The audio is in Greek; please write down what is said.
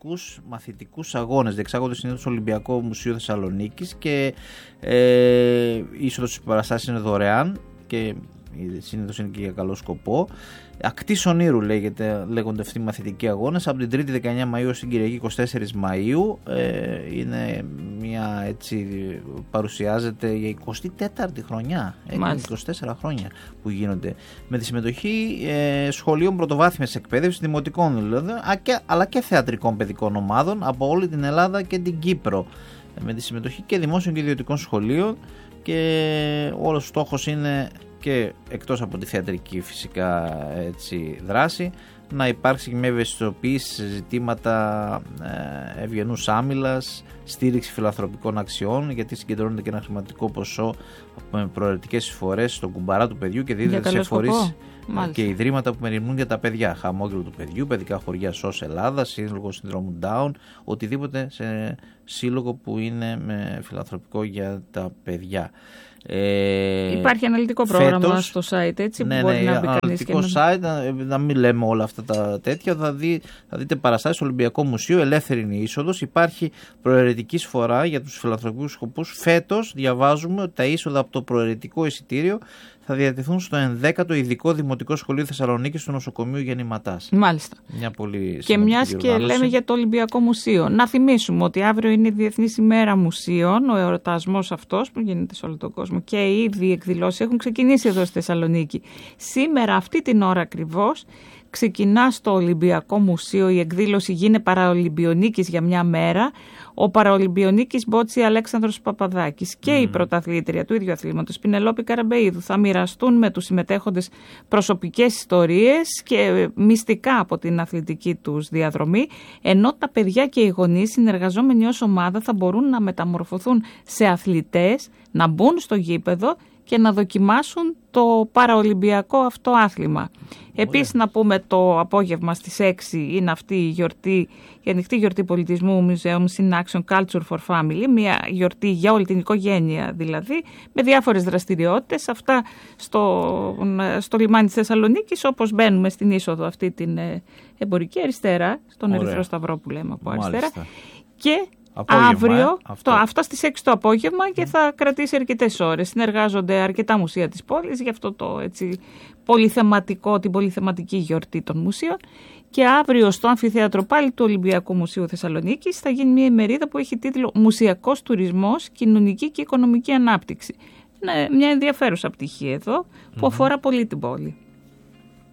μαθητικούς αγώνες. Διεξάγονται συνήθως στο Ολυμπιακό Μουσείο Θεσσαλονίκης και η είσοδος στις παραστάσεις είναι δωρεάν και συνήθως είναι και για καλό σκοπό. Ακτής Ονείρου λέγονται αυτοί οι μαθητικοί αγώνες, από την 3η 19 Μαΐου στην Κυριακή 24 Μαΐου. Είναι μια, έτσι, παρουσιάζεται για 24η χρονιά, 24 χρόνια που γίνονται, με τη συμμετοχή σχολείων πρωτοβάθμιας εκπαίδευσης, δημοτικών δηλαδή, αλλά και θεατρικών παιδικών ομάδων από όλη την Ελλάδα και την Κύπρο, με τη συμμετοχή και δημόσιων και ιδιωτικών σχολείων, και όλος ο στόχος είναι, και εκτός από τη θεατρική φυσικά, έτσι, δράση, να υπάρξει μια ευαισθητοποίηση σε ζητήματα ευγενούς άμυλας, στήριξη φιλανθρωπικών αξιών, γιατί συγκεντρώνεται και ένα χρηματικό ποσό με προαιρετικές εισφορές στον κουμπαρά του παιδιού και δίδεται σε φορείς και ιδρύματα που μεριμνούν για τα παιδιά. Χαμόγελο του παιδιού, παιδικά χωριά ΣΟΣ Ελλάδα, σύλλογο συνδρόμου Down, οτιδήποτε σε σύλλογο που είναι με φιλανθρωπικό για τα παιδιά. Υπάρχει αναλυτικό πρόγραμμα στο site, έτσι, που μπορεί να μπει κανείς και site, να μην λέμε όλα αυτά τα τέτοια. Θα δείτε παραστάσεις στο Ολυμπιακό Μουσείο, ελεύθερη είναι η είσοδος. Υπάρχει προαιρετική εισφορά για τους φιλανθρωπικούς σκοπούς. Φέτος διαβάζουμε ότι τα είσοδα από το προαιρετικό εισιτήριο θα διατεθούν στο 11ο Ειδικό Δημοτικό Σχολείο Θεσσαλονίκης του Νοσοκομείου Γεννηματάς. Μάλιστα. Μια πολύ και μιας και λέμε για το Ολυμπιακό Μουσείο, να θυμίσουμε ότι αύριο είναι η Διεθνής ημέρα μουσείων, ο εορτασμός αυτός που γίνεται σε όλο τον κόσμο, και ήδη οι εκδηλώσεις έχουν ξεκινήσει εδώ στη Θεσσαλονίκη. Σήμερα, αυτή την ώρα ακριβώς, ξεκινά στο Ολυμπιακό Μουσείο η εκδήλωση «Γίνε Παραολυμπιονίκης για μια μέρα». Ο Παραολυμπιονίκης Μπότσι Αλέξανδρος Παπαδάκης και η πρωταθλήτρια του ίδιου αθλήματος Πινελόπη Καραμπεΐδου θα μοιραστούν με τους συμμετέχοντες προσωπικές ιστορίες και μυστικά από την αθλητική τους διαδρομή, ενώ τα παιδιά και οι γονείς, συνεργαζόμενοι ως ομάδα, θα μπορούν να μεταμορφωθούν σε αθλητές, να μπουν στο γήπεδο και να δοκιμάσουν το παραολυμπιακό αυτό άθλημα. Επίσης, να πούμε, το απόγευμα στις 6 είναι αυτή η γιορτή, η ανοιχτή γιορτή πολιτισμού Museum in Action Culture for Family, μια γιορτή για όλη την οικογένεια δηλαδή, με διάφορες δραστηριότητες. Αυτά στο λιμάνι της Θεσσαλονίκης, όπως μπαίνουμε στην είσοδο αυτή την εμπορική, αριστερά, στον Ερυθρό Σταυρό που λέμε από αριστερά. Και αύριο, αυτά στις 6 το απόγευμα, και θα κρατήσει αρκετές ώρες. Συνεργάζονται αρκετά μουσεία της πόλης για αυτό το, έτσι, την πολυθεματική γιορτή των μουσείων. Και αύριο στο Αμφιθέατρο πάλι του Ολυμπιακού Μουσείου Θεσσαλονίκης θα γίνει μια ημερίδα που έχει τίτλο «Μουσιακός τουρισμός, κοινωνική και οικονομική ανάπτυξη». Είναι μια ενδιαφέρουσα πτυχή εδώ που αφορά πολύ την πόλη.